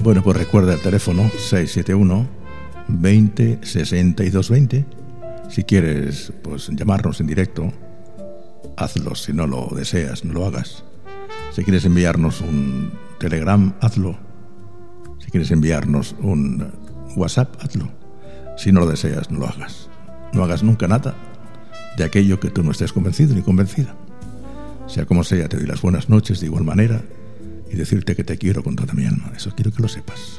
Bueno, pues recuerda el teléfono 671 20 62 20. Si quieres pues llamarnos en directo, hazlo. Si no lo deseas, no lo hagas. Si quieres enviarnos un Telegram, hazlo. Si quieres enviarnos un WhatsApp, hazlo. Si no lo deseas, no lo hagas. No hagas nunca nada de aquello que tú no estés convencido ni convencida. Sea como sea, te doy las buenas noches de igual manera y decirte que te quiero con toda mi alma. Eso quiero que lo sepas.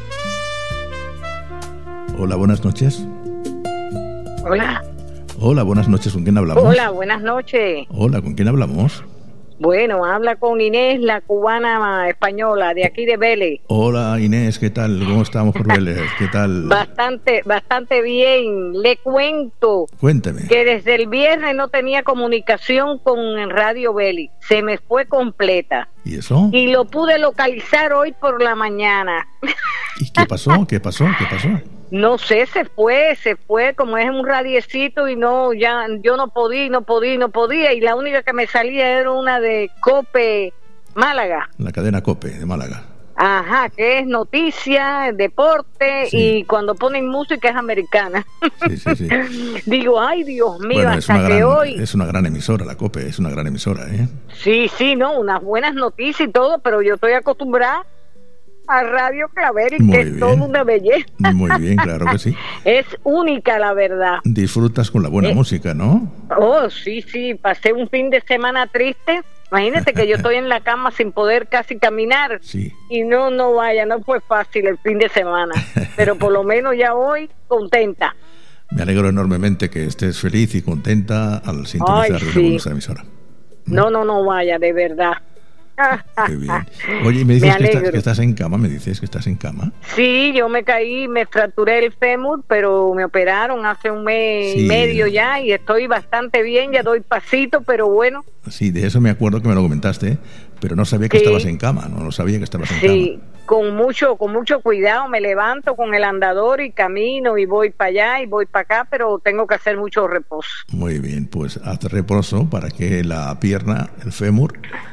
Hola, buenas noches. Hola. Hola, buenas noches. ¿Con quién hablamos? Hola, buenas noches. Hola, ¿con quién hablamos? Bueno, habla con Inés, la cubana española, de aquí de Vélez. Hola, Inés, ¿qué tal? ¿Cómo estamos por Vélez? ¿Qué tal? Bastante bien. Le cuento. Cuénteme. Que desde el viernes no tenía comunicación con Radio Vélez. Se me fue completa. ¿Y eso? Y lo pude localizar hoy por la mañana. ¿Y qué pasó? ¿Qué pasó? No sé, se fue, como es un radiecito y no, ya, yo no podía, y la única que me salía era una de COPE Málaga. La cadena COPE de Málaga. Ajá, que es noticia, deporte, sí. Y cuando ponen música es americana. Sí. Digo, ay, Dios mío, bueno, hasta que hoy... Es una gran emisora, la COPE, es una gran emisora, ¿eh? Sí, no, unas buenas noticias y todo, pero yo estoy acostumbrada a Radio Clavel, y que es toda una belleza. Muy bien, claro que sí. Es única, la verdad. Disfrutas con la buena música, ¿no? Oh, sí, pasé un fin de semana triste. Imagínate que yo estoy en la cama sin poder casi caminar. Sí. Y no fue fácil el fin de semana. Pero por lo menos ya hoy contenta. Me alegro enormemente que estés feliz y contenta al sintonizar nuestra emisora. No vaya, de verdad. Qué bien. Oye, me dices que estás en cama, ¿me dices que estás en cama? Sí, yo me caí, me fracturé el fémur, pero me operaron hace un mes y medio ya, y estoy bastante bien, ya doy pasito, pero bueno. Sí, de eso me acuerdo que me lo comentaste, pero no sabía que estabas en cama, no sabía que estabas en cama. Sí, con mucho cuidado me levanto con el andador y camino y voy para allá y voy para acá, pero tengo que hacer mucho reposo. Muy bien, pues haz reposo para que la pierna, el fémur...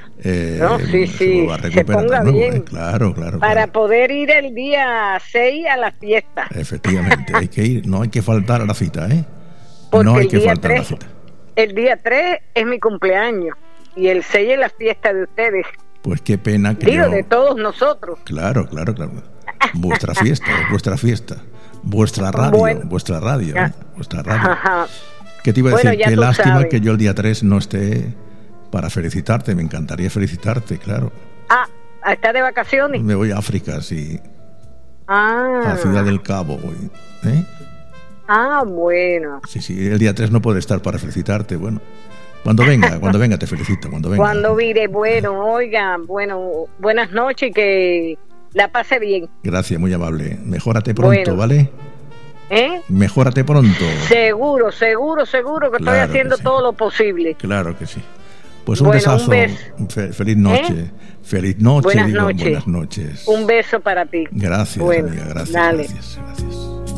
se ponga nuevo, bien. Claro. Para poder ir el día 6 a la fiesta. Efectivamente, hay que ir, no hay que faltar a la cita, ¿eh? Porque no hay que faltar a la cita. El día 3 es mi cumpleaños y el 6 es la fiesta de ustedes. Pues qué pena que de todos nosotros. Claro. Vuestra fiesta, vuestra radio, vuestra radio. Ajá. ¿Qué te iba a decir? Qué lástima que yo el día 3 no esté para felicitarte, me encantaría felicitarte, claro. ¿Estás de vacaciones? Me voy a África, sí. A Ciudad del Cabo voy, ¿eh? Bueno. Sí, el día 3 no puedo estar para felicitarte, bueno. Cuando venga te felicito, cuando venga. Cuando vire, buenas noches y que la pase bien. Gracias, muy amable. Mejórate pronto, ¿vale? Mejórate pronto. Seguro que estoy haciendo todo lo posible. Claro que sí. Pues un besazo. Feliz noche. Feliz noche. Buenas noches. Un beso para ti. Gracias, amiga. Gracias.